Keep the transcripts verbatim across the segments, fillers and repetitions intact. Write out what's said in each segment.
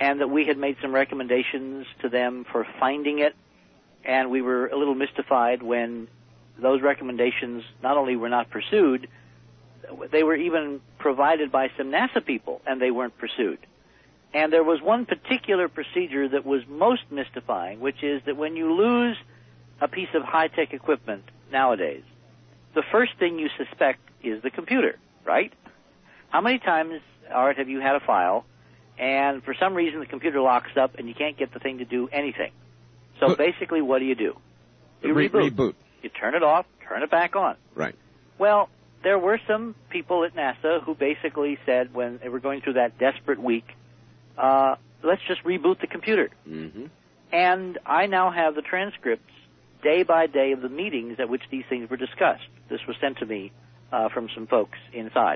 and that we had made some recommendations to them for finding it, and we were a little mystified when those recommendations not only were not pursued, they were even provided by some NASA people, and they weren't pursued. And there was one particular procedure that was most mystifying, which is that when you lose a piece of high-tech equipment nowadays, the first thing you suspect is the computer, right? How many times, Art, have you had a file, and for some reason the computer locks up and you can't get the thing to do anything? So but, basically, what do you do? You re- reboot. reboot. You turn it off, turn it back on. Right. Well, there were some people at NASA who basically said when they were going through that desperate week, uh, let's just reboot the computer. Mm-hmm. And I now have the transcripts day by day of the meetings at which these things were discussed. This was sent to me uh, from some folks inside.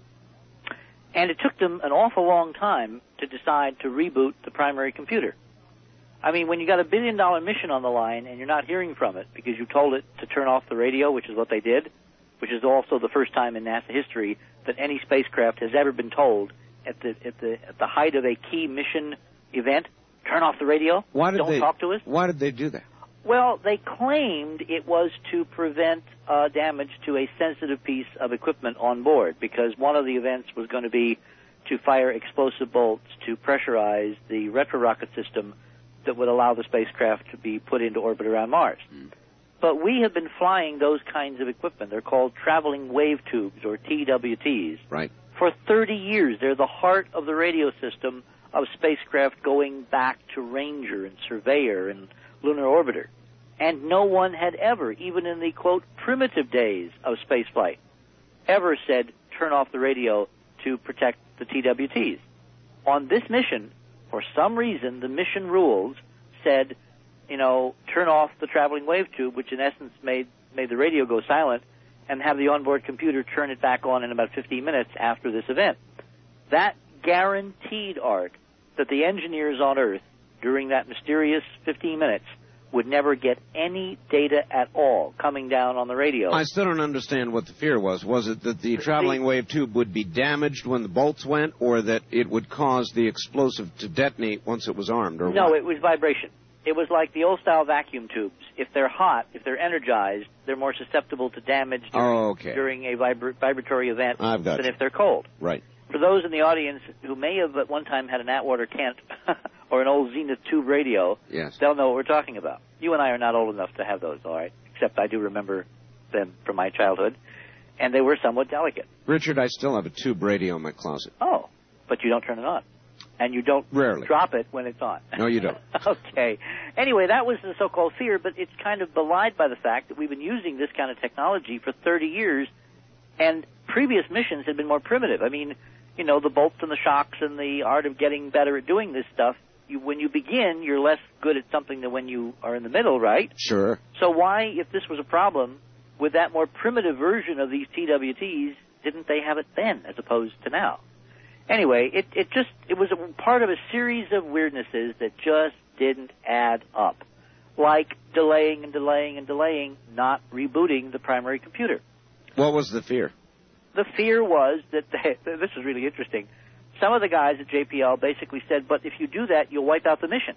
And it took them an awful long time to decide to reboot the primary computer. I mean, when you got a billion-dollar mission on the line and you're not hearing from it because you told it to turn off the radio, which is what they did, which is also the first time in NASA history that any spacecraft has ever been told at the at the at the height of a key mission event, turn off the radio, why did don't they, talk to us. Why did they do that? Well, they claimed it was to prevent uh, damage to a sensitive piece of equipment on board, because one of the events was going to be to fire explosive bolts to pressurize the retrorocket system that would allow the spacecraft to be put into orbit around Mars. Mm. But we have been flying those kinds of equipment. They're called traveling wave tubes, or T W Ts. Right. For thirty years. They're the heart of the radio system of spacecraft going back to Ranger and Surveyor and Lunar Orbiter. And no one had ever, even in the, quote, primitive days of spaceflight, ever said, turn off the radio to protect the T W Ts. On this mission, for some reason, the mission rules said, you know, turn off the traveling wave tube, which in essence made, made the radio go silent, and have the onboard computer turn it back on in about fifteen minutes after this event. That guaranteed, Art, that the engineers on Earth, during that mysterious fifteen minutes, would never get any data at all coming down on the radio. I still don't understand what the fear was. Was it that the traveling wave tube would be damaged when the bolts went, or that it would cause the explosive to detonate once it was armed? Or no, what? It was vibration. It was like the old-style vacuum tubes. If they're hot, if they're energized, they're more susceptible to damage during, oh, okay. during a vibra- vibratory event I've got than you. if they're cold. Right. For those in the audience who may have at one time had an Atwater Kent or an old Zenith tube radio, yes. they'll know what we're talking about. You and I are not old enough to have those, all right, except I do remember them from my childhood, and they were somewhat delicate. Richard, I still have a tube radio in my closet. Oh, but you don't turn it on. And you don't Rarely. drop it when it's on. No, you don't. Okay. Anyway, that was the so-called fear, but it's kind of belied by the fact that we've been using this kind of technology for thirty years, and previous missions had been more primitive. I mean, you know, the bolts and the shocks and the art of getting better at doing this stuff, you, when you begin, you're less good at something than when you are in the middle, right? Sure. So why, if this was a problem, with that more primitive version of these T W Ts, didn't they have it then as opposed to now? Anyway, it, it just, it was a part of a series of weirdnesses that just didn't add up. Like delaying and delaying and delaying, not rebooting the primary computer. What was the fear? The fear was that, they, this is really interesting, some of the guys at J P L basically said, but if you do that, you'll wipe out the mission.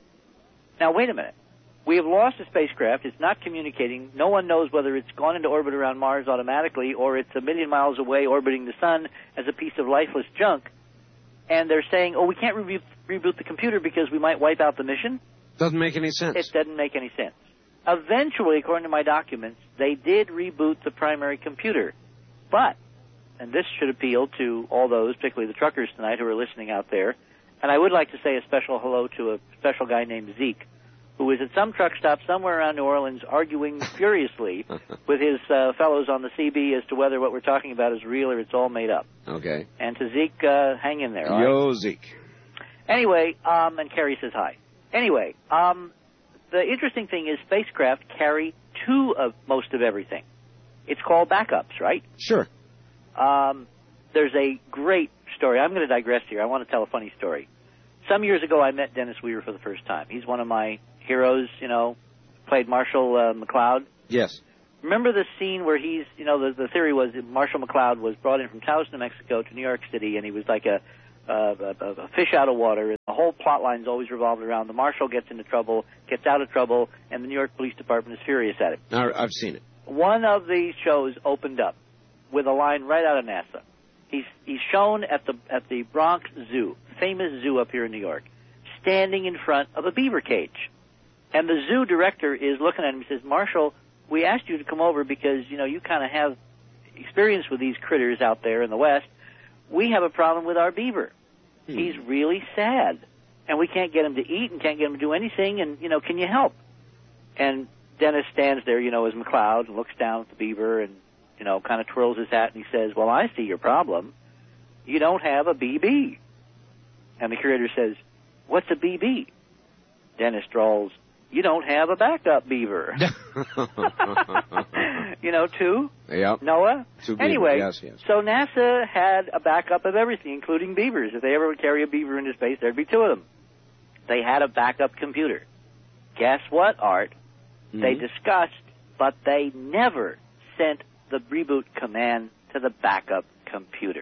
Now, wait a minute. We have lost a spacecraft. It's not communicating. No one knows whether it's gone into orbit around Mars automatically or it's a million miles away orbiting the sun as a piece of lifeless junk. And they're saying, oh, we can't re- reboot the computer because we might wipe out the mission. Doesn't make any sense. It doesn't make any sense. Eventually, according to my documents, they did reboot the primary computer. But, and this should appeal to all those, particularly the truckers tonight who are listening out there, and I would like to say a special hello to a special guy named Zeke, who is at some truck stop somewhere around New Orleans arguing furiously with his uh, fellows on the C B as to whether what we're talking about is real or it's all made up. Okay. And to Zeke, uh, hang in there. All Yo, right? Zeke. Anyway, um, and Carrie says hi. Anyway, um, the interesting thing is spacecraft carry two of most of everything. It's called backups, right? Sure. Um, there's a great story. I'm going to digress here. I want to tell a funny story. Some years ago, I met Dennis Weaver for the first time. He's one of my heroes, you know, played Marshall uh, McLeod. Yes. Remember the scene where he's, you know, the, the theory was that Marshall McLeod was brought in from Taos, New Mexico to New York City, and he was like a, uh, a, a fish out of water. The whole plot line's always revolved around the marshal gets into trouble, gets out of trouble, and the New York Police Department is furious at it. I've seen it. One of these shows opened up with a line right out of NASA. He's he's shown at the at the Bronx Zoo, famous zoo up here in New York, standing in front of a beaver cage. And the zoo director is looking at him and says, Marshall, we asked you to come over because, you know, you kind of have experience with these critters out there in the West. We have a problem with our beaver. Hmm. He's really sad. And we can't get him to eat and can't get him to do anything. And, you know, can you help? And Dennis stands there, you know, as McCloud and looks down at the beaver and, you know, kind of twirls his hat and he says, well, I see your problem. You don't have a B B. And the curator says, what's a B B? Dennis drawls, you don't have a backup beaver. You know, two? Yep. Noah? Two beavers. Anyway, yes, yes. so NASA had a backup of everything, including beavers. If they ever would carry a beaver into space, there'd be two of them. They had a backup computer. Guess what, Art? Mm-hmm. They discussed, but they never sent the reboot command to the backup computer.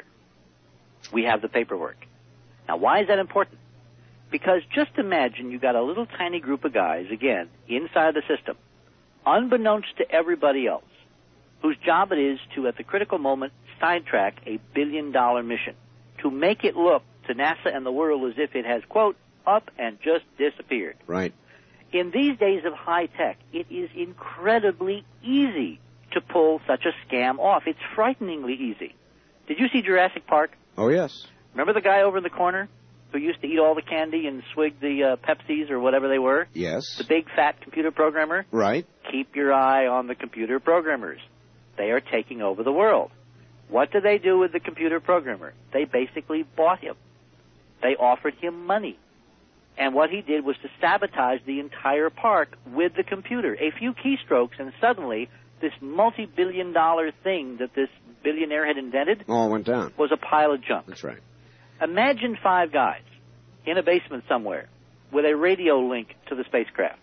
We have the paperwork. Now, why is that important? Because just imagine you got a little tiny group of guys, again, inside the system, unbeknownst to everybody else, whose job it is to, at the critical moment, sidetrack a billion-dollar mission, to make it look to NASA and the world as if it has, quote, up and just disappeared. Right. In these days of high tech, it is incredibly easy to pull such a scam off. It's frighteningly easy. Did you see Jurassic Park? Oh, yes. Remember the guy over in the corner who used to eat all the candy and swig the uh, Pepsis or whatever they were? Yes. The big, fat computer programmer? Right. Keep your eye on the computer programmers. They are taking over the world. What do they do with the computer programmer? They basically bought him. They offered him money. And what he did was to sabotage the entire park with the computer. A few keystrokes, and suddenly this multi-billion dollar thing that this billionaire had invented all went down. Was a pile of junk. That's right. Imagine five guys in a basement somewhere with a radio link to the spacecraft.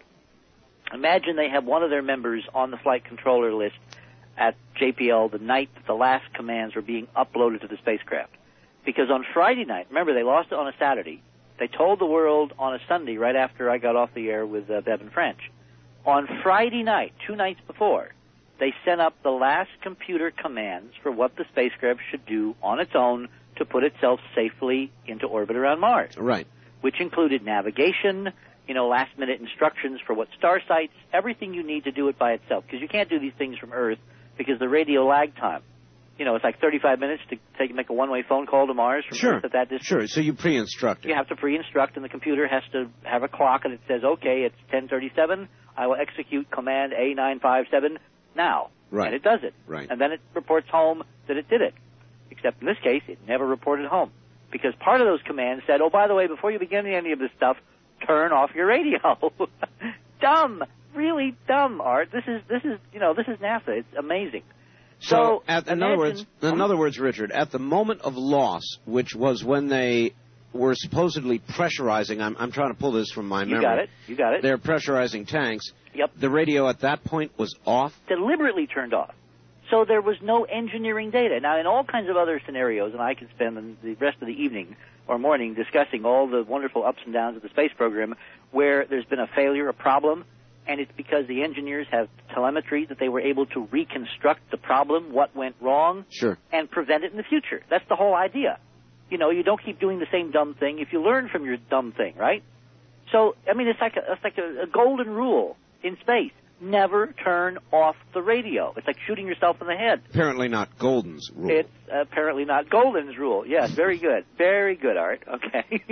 Imagine they have one of their members on the flight controller list at J P L the night that the last commands were being uploaded to the spacecraft. Because on Friday night, remember, they lost it on a Saturday. They told the world on a Sunday right after I got off the air with uh, Bevan French. On Friday night, two nights before, they sent up the last computer commands for what the spacecraft should do on its own to put itself safely into orbit around Mars. Right. Which included navigation, you know, last-minute instructions for what star sites, everything you need to do it by itself. Because you can't do these things from Earth because the radio lag time. You know, it's like thirty-five minutes to take make a one-way phone call to Mars from sure. Earth at that distance. Sure, so you pre-instruct it. You have to pre-instruct, and the computer has to have a clock, and it says, okay, it's ten thirty-seven, I will execute command A nine five seven now. Right. And it does it. Right. And then it reports home that it did it. Except in this case, it never reported home. Because part of those commands said, oh, by the way, before you begin any of this stuff, turn off your radio. Dumb. Really dumb, Art. This is, this is, you know, this is NASA. It's amazing. So, so at, in, imagine, other words, in other words, Richard, at the moment of loss, which was when they were supposedly pressurizing, I'm, I'm trying to pull this from my you memory. You got it. You got it. They're pressurizing tanks. Yep. The radio at that point was off? Deliberately turned off. So there was no engineering data. Now, in all kinds of other scenarios, and I could spend the rest of the evening or morning discussing all the wonderful ups and downs of the space program where there's been a failure, a problem, and it's because the engineers have telemetry that they were able to reconstruct the problem, what went wrong, sure, and prevent it in the future. That's the whole idea. You know, you don't keep doing the same dumb thing if you learn from your dumb thing, right? So, I mean, it's like a, it's like a, a golden rule in space. Never turn off the radio. It's like shooting yourself in the head. Apparently not Golden's rule. It's apparently not Golden's rule. Yes, very good. Very good, Art. Okay.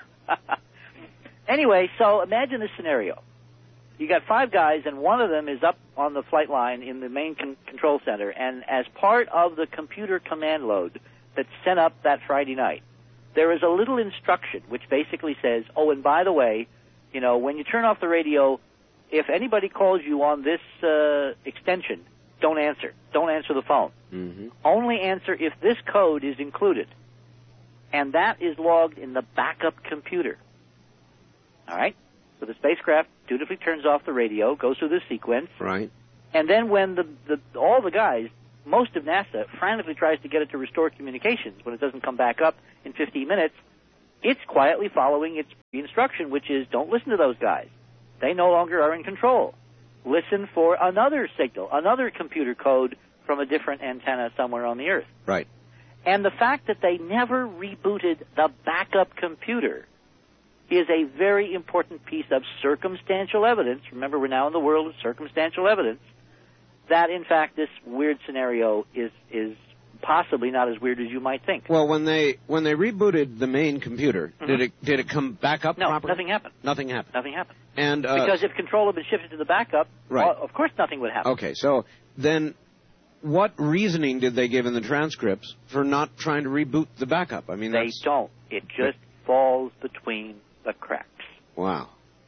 Anyway, so imagine this scenario. You got five guys, and one of them is up on the flight line in the main con- control center, and as part of the computer command load that's sent up that Friday night, there is a little instruction which basically says, oh, and by the way, you know, when you turn off the radio, if anybody calls you on this uh, extension, don't answer. Don't answer the phone. Mm-hmm. Only answer if this code is included. And that is logged in the backup computer. All right? So the spacecraft dutifully turns off the radio, goes through this sequence. Right. And then when the, the all the guys, most of NASA, frantically tries to get it to restore communications when it doesn't come back up in fifteen minutes, it's quietly following its instruction, which is don't listen to those guys. They no longer are in control. Listen for another signal, another computer code from a different antenna somewhere on the Earth. Right. And the fact that they never rebooted the backup computer is a very important piece of circumstantial evidence. Remember, we're now in the world of circumstantial evidence that, in fact, this weird scenario is is possibly not as weird as you might think. Well, when they when they rebooted the main computer, mm-hmm. did it did it come back up no, properly? No, nothing happened. Nothing happened. Nothing happened. And uh, because if control had been shifted to the backup, right. well, of course nothing would happen. Okay, so then what reasoning did they give in the transcripts for not trying to reboot the backup? I mean, they that's... don't. It just falls between the cracks. Wow.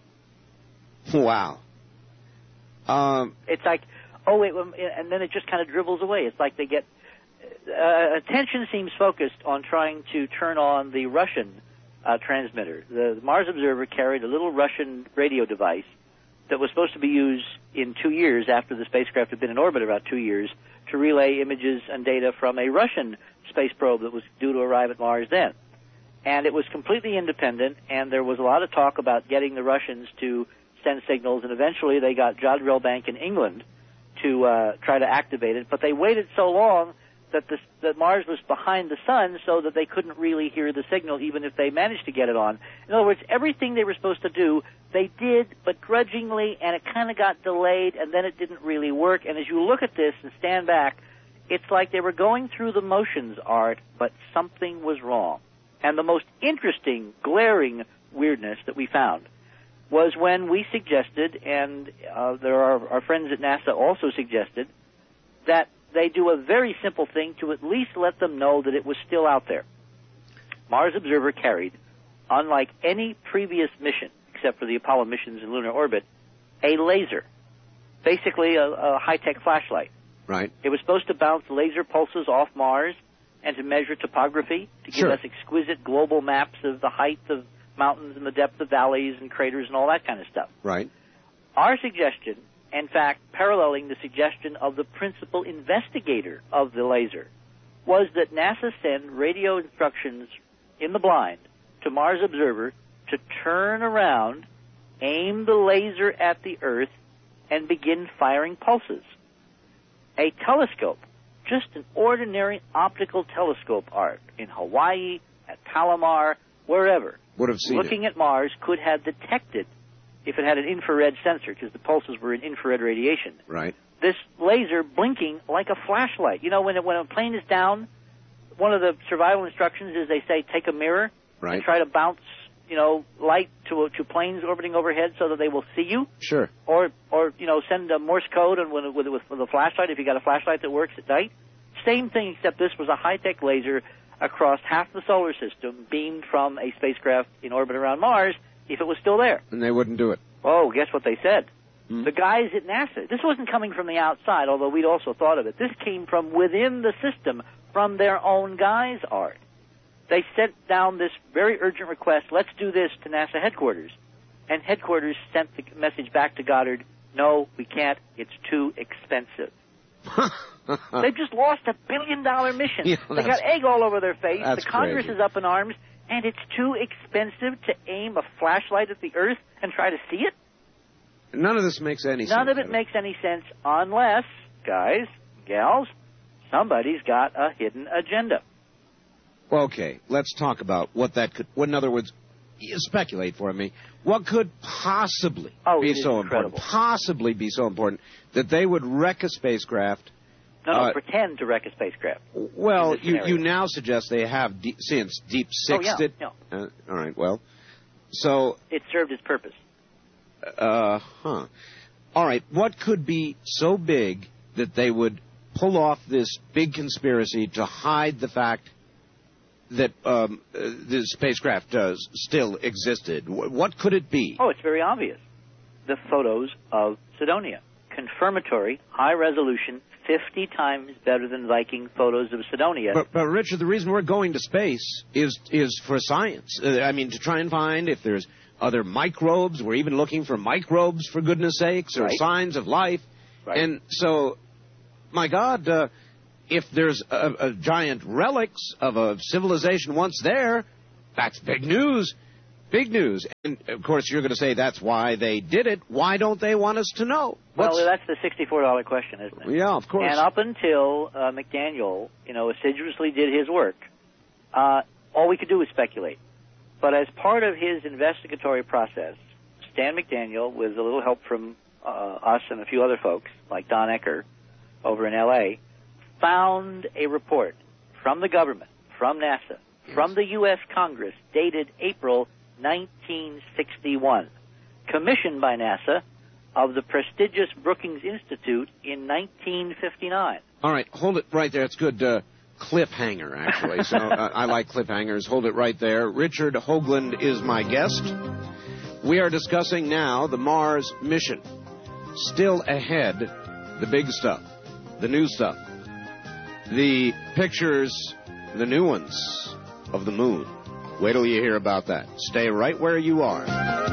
Wow. Um, it's like, oh wait, and then it just kind of dribbles away. It's like they get uh, attention seems focused on trying to turn on the Russian uh, transmitter. The, the Mars Observer carried a little Russian radio device that was supposed to be used in two years after the spacecraft had been in orbit about two years to relay images and data from a Russian space probe that was due to arrive at Mars then. And it was completely independent, and there was a lot of talk about getting the Russians to send signals, and eventually they got Jodrell Bank in England to uh, try to activate it, but they waited so long that, the, that Mars was behind the sun so that they couldn't really hear the signal even if they managed to get it on. In other words, everything they were supposed to do, they did, but grudgingly, and it kind of got delayed, and then it didn't really work. And as you look at this and stand back, it's like they were going through the motions, Art, but something was wrong. And the most interesting, glaring weirdness that we found was when we suggested, and uh, there are our friends at NASA also suggested, that they do a very simple thing to at least let them know that it was still out there. Mars Observer carried, unlike any previous mission, except for the Apollo missions in lunar orbit, a laser, basically a, a high-tech flashlight. Right. It was supposed to bounce laser pulses off Mars and to measure topography, to give sure. us exquisite global maps of the height of mountains and the depth of valleys and craters and all that kind of stuff. Right. Our suggestion, in fact, paralleling the suggestion of the principal investigator of the laser, was that NASA send radio instructions in the blind to Mars Observer to turn around, aim the laser at the Earth, and begin firing pulses. A telescope, just an ordinary optical telescope, Art, in Hawaii, at Palomar, wherever, would have seen looking it. at Mars, could have detected, if it had an infrared sensor, because the pulses were in infrared radiation, right. this laser blinking like a flashlight. You know, when, it, when a plane is down, one of the survival instructions is they say take a mirror right. and try to bounce, you know, light to to planes orbiting overhead so that they will see you. Sure. Or, or you know, send a Morse code and with, with, with a flashlight if you got a flashlight that works at night. Same thing, except this was a high-tech laser across half the solar system, beamed from a spacecraft in orbit around Mars, if it was still there. And they wouldn't do it. Oh, guess what they said? Hmm? The guys at NASA. This wasn't coming from the outside, although we'd also thought of it. This came from within the system, from their own guys, Art. They sent down this very urgent request, let's do this, to NASA headquarters. And headquarters sent the message back to Goddard, no, we can't, it's too expensive. They've just lost a billion-dollar mission. Yeah, they got egg all over their face. The Congress crazy. is up in arms, and it's too expensive to aim a flashlight at the Earth and try to see it? None of this makes any sense. None of it makes any sense unless, guys, gals, somebody's got a hidden agenda. Okay, let's talk about what that could... What, in other words, speculate for me. What could possibly oh, be so incredible. important? Possibly be so important that they would wreck a spacecraft... No, no, uh, pretend to wreck a spacecraft. Well, you, you now suggest they have, deep, since deep sixed oh, yeah, it. Yeah. Uh, all right, well, so... It served its purpose. Uh, huh. All right, what could be so big that they would pull off this big conspiracy to hide the fact that um, uh, the spacecraft does still existed? W- what could it be? Oh, it's very obvious. The photos of Cydonia. Confirmatory, high resolution, fifty times better than Viking photos of Cydonia. But, but Richard, the reason we're going to space is is for science. Uh, I mean, to try and find if there's other microbes. We're even looking for microbes, for goodness sakes, or right. signs of life. Right. And so, my God, uh, if there's a, a giant relics of a civilization once there, That's big news. Big news. And, of course, you're going to say that's why they did it. Why don't they want us to know? What's... Well, that's the sixty-four dollars question, isn't it? Yeah, of course. And up until uh, McDaniel, you know, assiduously did his work, uh, all we could do was speculate. But as part of his investigatory process, Stan McDaniel, with a little help from uh, us and a few other folks, like Don Ecker over in L A, found a report from the government, from NASA, yes. from the U S Congress, dated April nineteen sixty-one, commissioned by NASA of the prestigious Brookings Institute in nineteen fifty-nine. All right, hold it right there. It's good uh, cliffhanger, actually. So uh, I like cliffhangers. Hold it right there. Richard Hoagland is my guest. We are discussing now the Mars mission. Still ahead, the big stuff, the new stuff, the pictures, the new ones of the moon. Wait till you hear about that. Stay right where you are.